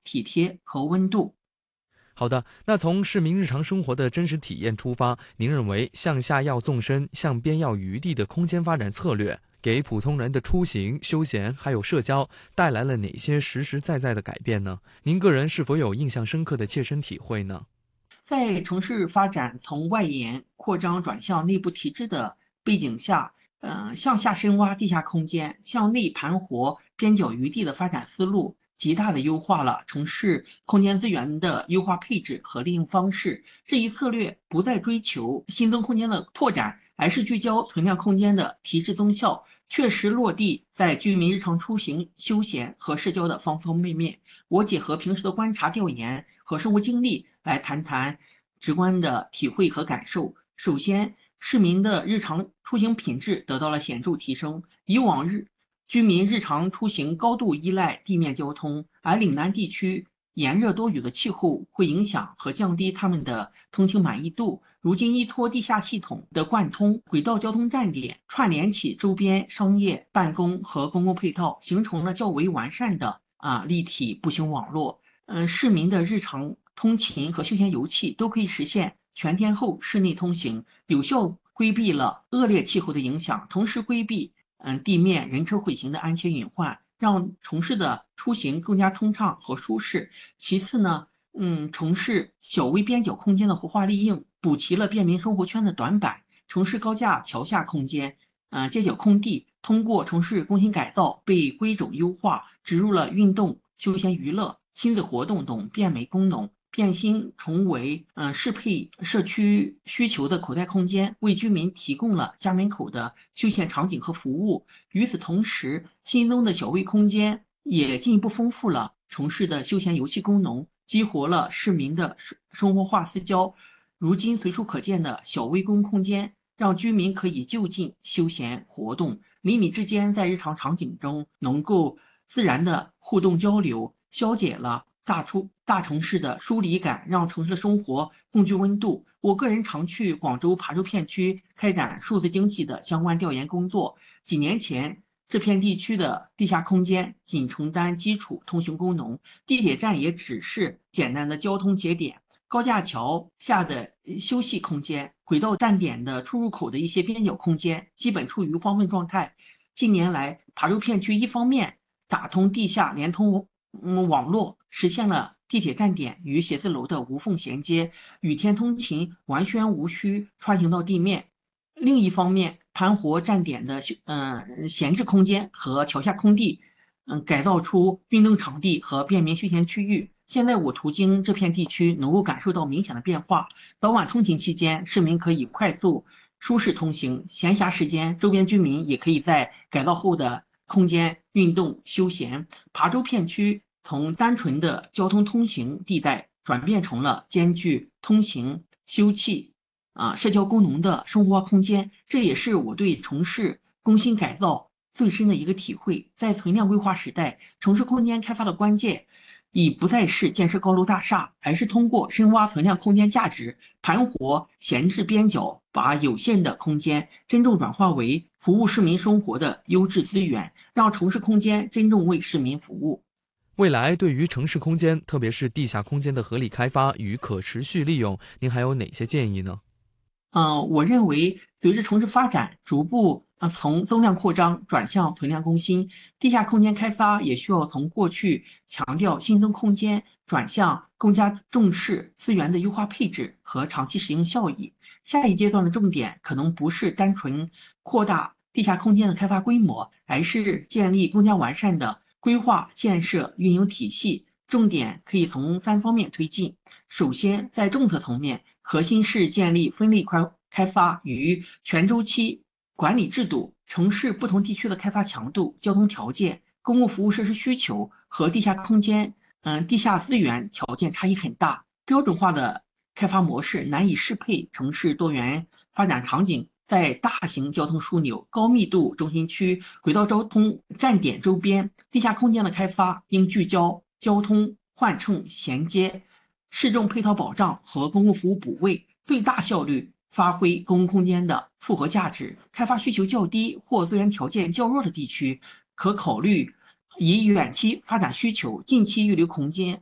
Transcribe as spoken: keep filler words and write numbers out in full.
体贴和温度。 好的，那从市民日常生活的真实体验出发，您认为向下要纵深，向边要余地的空间发展策略，给普通人的出行、休闲还有社交带来了哪些实实在在的改变呢？您个人是否有印象深刻的切身体会呢？ 在城市发展从外延扩张转向内部提质的背景下，呃，向下深挖地下空间，向内盘活边角余地的发展思路，极大的优化了城市空间资源的优化配置和利用方式。这一策略不再追求新增空间的拓展，而是聚焦存量空间的提质增效，确实落地在居民日常出行、休闲和社交的方方面面。我结合平时的观察调研和生活经历来谈谈直观的体会和感受。首先，市民的日常出行品质得到了显著提升。以往日居民日常出行高度依赖地面交通，而岭南地区炎热多雨的气候会影响和降低他们的通勤满意度。如今依托地下系统的贯通，轨道交通站点串联起周边商业、办公和公共配套，形成了较为完善的啊立体步行网络。嗯，市民的日常通勤和休闲游憩都可以实现全天候室内通行，有效规避了恶劣气候的影响，同时规避嗯地面人车混行的安全隐患，让城市的出行更加通畅和舒适。其次呢，嗯，城市小微边角空间的活化利用，补齐了便民生活圈的短板。城市高架桥下空间，呃，街角空地，通过城市更新改造被规整优化，植入了运动、休闲娱乐、亲子活动等便媒功能，变新重为呃适配社区需求的口袋空间，为居民提供了家门口的休闲场景和服务。与此同时，新增的小微空间也进一步丰富了城市的休闲游戏功能，激活了市民的生活化私交。如今随处可见的小微公空间，让居民可以就近休闲活动，邻里之间在日常场景中能够自然的互动交流，消解了大出大城市的疏离感，让城市的生活更具温度。我个人常去广州琶洲片区开展数字经济的相关调研工作。几年前，这片地区的地下空间仅承担基础通行功能，地铁站也只是简单的交通节点，高架桥下的休息空间、轨道站点的出入口的一些边角空间，基本处于荒废状态。近年来，琶洲片区一方面打通地下连通嗯网络，实现了地铁站点与写字楼的无缝衔接，雨天通勤完全无需穿行到地面。另一方面，盘活站点的嗯闲置空间和桥下空地，嗯改造出运动场地和便民休闲区域。现在我途经这片地区，能够感受到明显的变化。早晚通勤期间，市民可以快速舒适通行；闲暇时间，周边居民也可以在改造后的空间运动休闲。琶洲片区从单纯的交通通行地带，转变成了兼具通行、休憩啊社交功能的生活化空间。这也是我对城市更新改造最深的一个体会。在存量规划时代，城市空间开发的关键已不再是建设高楼大厦，而是通过深挖存量空间价值，盘活闲置边角，把有限的空间真正转化为服务市民生活的优质资源，让城市空间真正为市民服务。 未来对于城市空间，特别是地下空间的合理开发与可持续利用，您还有哪些建议呢？ 嗯，我认为随着城市发展逐步啊从增量扩张转向存量更新，地下空间开发也需要从过去强调新增空间，转向更加重视资源的优化配置和长期使用效益。下一阶段的重点可能不是单纯扩大地下空间的开发规模，而是建立更加完善的规划建设运营体系。重点可以从三方面推进。首先，在政策层面，核心是建立分类开开发与全周期管理制度，城市不同地区的开发强度、交通条件、公共服务设施需求和地下空间、嗯地下资源条件差异很大，标准化的开发模式难以适配城市多元发展场景。在大型交通枢纽、高密度中心区、轨道交通站点周边，地下空间的开发应聚焦交通换乘衔接、市政配套保障和公共服务补位，最大效率发挥公共空间的复合价值。开发需求较低或资源条件较弱的地区，可考虑以远期发展需求、近期预留空间